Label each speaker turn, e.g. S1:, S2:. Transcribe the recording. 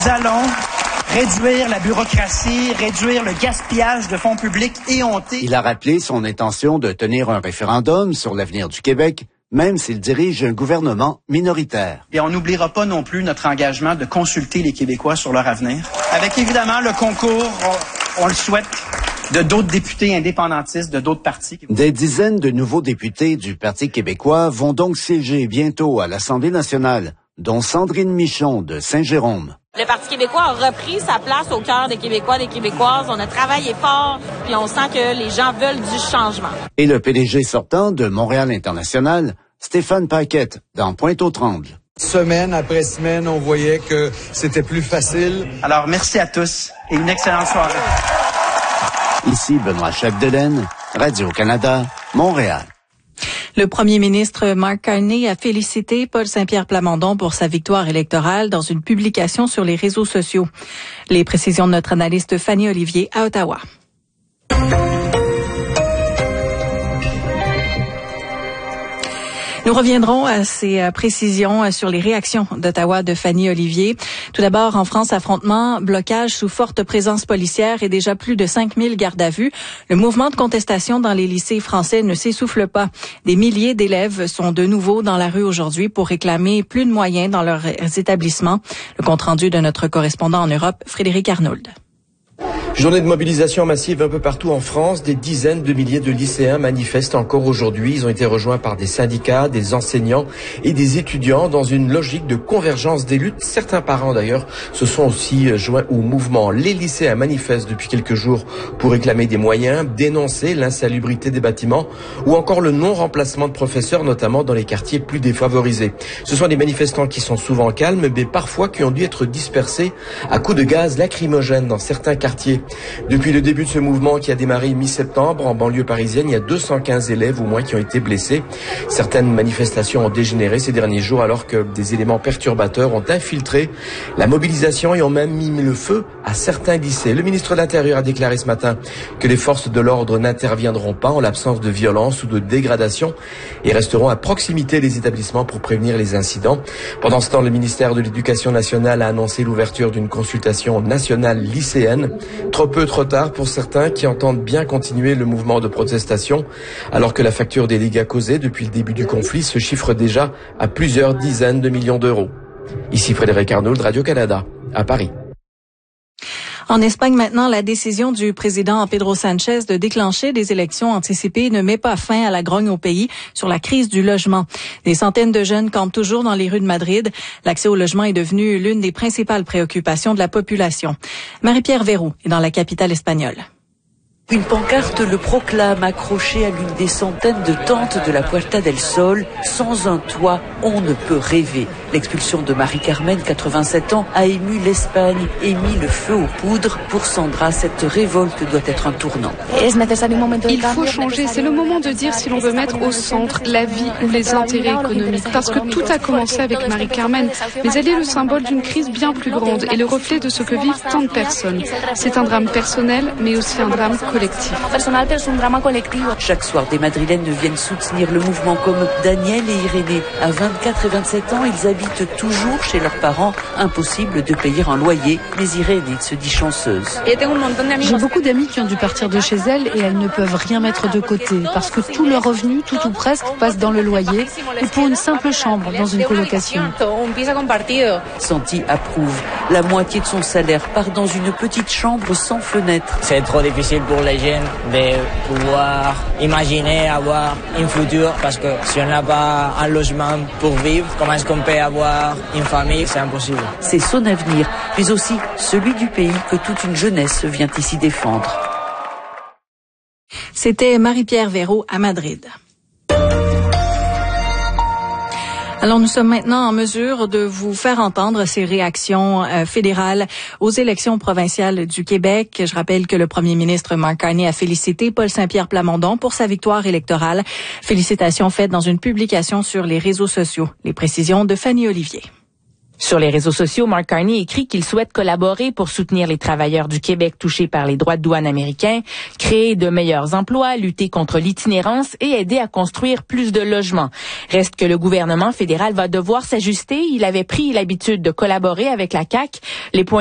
S1: Nous allons réduire la bureaucratie, réduire le gaspillage de fonds publics éhontés.
S2: Il a rappelé son intention de tenir un référendum sur l'avenir du Québec, même s'il dirige un gouvernement minoritaire.
S1: Et on n'oubliera pas non plus notre engagement de consulter les Québécois sur leur avenir. Avec évidemment le concours, on le souhaite, de d'autres députés indépendantistes, de d'autres partis.
S2: Des dizaines de nouveaux députés du Parti québécois vont donc siéger bientôt à l'Assemblée nationale, dont Sandrine Michon de Saint-Jérôme.
S3: Le Parti québécois a repris sa place au cœur des Québécois, des Québécoises. On a travaillé fort, puis on sent que les gens veulent du changement.
S2: Et le PDG sortant de Montréal International, Stéphane Paquette, dans Pointe-aux-Trembles.
S4: Semaine après semaine, on voyait que c'était plus facile.
S1: Alors, merci à tous et une excellente soirée.
S2: Ici Benoît Chapdelaine, Radio-Canada, Montréal.
S5: Le premier ministre Mark Carney a félicité Paul Saint-Pierre Plamondon pour sa victoire électorale dans une publication sur les réseaux sociaux. Les précisions de notre analyste Fanny Olivier à Ottawa. Nous reviendrons à ces précisions sur les réactions d'Ottawa de Fanny Olivier. Tout d'abord, en France, affrontement, blocage sous forte présence policière et déjà plus de 5000 gardes à vue. Le mouvement de contestation dans les lycées français ne s'essouffle pas. Des milliers d'élèves sont de nouveau dans la rue aujourd'hui pour réclamer plus de moyens dans leurs établissements. Le compte-rendu de notre correspondant en Europe, Frédéric Arnould.
S6: Journée de mobilisation massive un peu partout en France. Des dizaines de milliers de lycéens manifestent encore aujourd'hui. Ils ont été rejoints par des syndicats, des enseignants et des étudiants dans une logique de convergence des luttes. Certains parents d'ailleurs se sont aussi joints au mouvement. Les lycéens manifestent depuis quelques jours pour réclamer des moyens, dénoncer l'insalubrité des bâtiments ou encore le non-remplacement de professeurs, notamment dans les quartiers plus défavorisés. Ce sont des manifestants qui sont souvent calmes, mais parfois qui ont dû être dispersés à coups de gaz lacrymogène dans certains quartiers. Depuis le début de ce mouvement qui a démarré mi-septembre en banlieue parisienne, il y a 215 élèves au moins qui ont été blessés. Certaines manifestations ont dégénéré ces derniers jours alors que des éléments perturbateurs ont infiltré la mobilisation et ont même mis le feu à certains lycées. Le ministre de l'Intérieur a déclaré ce matin que les forces de l'ordre n'interviendront pas en l'absence de violence ou de dégradation et resteront à proximité des établissements pour prévenir les incidents. Pendant ce temps, le ministère de l'Éducation nationale a annoncé l'ouverture d'une consultation nationale lycéenne. Trop peu, trop tard pour certains qui entendent bien continuer le mouvement de protestation, alors que la facture des dégâts causés depuis le début du conflit se chiffre déjà à plusieurs dizaines de millions d'euros. Ici Frédéric Arnould, Radio-Canada, à Paris.
S5: En Espagne, maintenant, la décision du président Pedro Sánchez de déclencher des élections anticipées ne met pas fin à la grogne au pays sur la crise du logement. Des centaines de jeunes campent toujours dans les rues de Madrid. L'accès au logement est devenu l'une des principales préoccupations de la population. Marie-Pierre Verroux est dans la capitale espagnole.
S7: Une pancarte le proclame accroché à l'une des centaines de tentes de la Puerta del Sol. Sans un toit, on ne peut rêver. L'expulsion de Marie-Carmen, 87 ans, a ému l'Espagne et mis le feu aux poudres. Pour Sandra, cette révolte doit être un tournant.
S8: Il faut changer. C'est le moment de dire si l'on veut mettre au centre la vie ou les intérêts économiques. Parce que tout a commencé avec Marie-Carmen. Mais elle est le symbole d'une crise bien plus grande et le reflet de ce que vivent tant de personnes. C'est un drame personnel, mais aussi un drame collectif.
S7: Chaque soir, des Madrilènes viennent soutenir le mouvement comme Daniel et Irénée. À 24 et 27 ans, ils habitent toujours chez leurs parents. Impossible de payer un loyer, mais Irénée se dit chanceuse.
S9: J'ai beaucoup d'amis qui ont dû partir de chez elles et elles ne peuvent rien mettre de côté parce que tout leur revenu, tout ou presque, passe dans le loyer et pour une simple chambre dans une colocation.
S7: Santi approuve. La moitié de son salaire part dans une petite chambre sans fenêtre.
S10: C'est trop difficile pour les jeunes de pouvoir imaginer avoir un futur parce que si on n'a pas un logement pour vivre, comment est-ce qu'on peut avoir une famille? C'est impossible.
S7: C'est son avenir, mais aussi celui du pays que toute une jeunesse vient ici défendre.
S5: C'était Marie-Pierre Verroux à Madrid. Alors, nous sommes maintenant en mesure de vous faire entendre ces réactions fédérales aux élections provinciales du Québec. Je rappelle que le premier ministre Mark Carney a félicité Paul Saint-Pierre Plamondon pour sa victoire électorale. Félicitations faites dans une publication sur les réseaux sociaux. Les précisions de Fanny Olivier.
S11: Sur les réseaux sociaux, Mark Carney écrit qu'il souhaite collaborer pour soutenir les travailleurs du Québec touchés par les droits de douane américains, créer de meilleurs emplois, lutter contre l'itinérance et aider à construire plus de logements. Reste que le gouvernement fédéral va devoir s'ajuster. Il avait pris l'habitude de collaborer avec la CAQ. Les points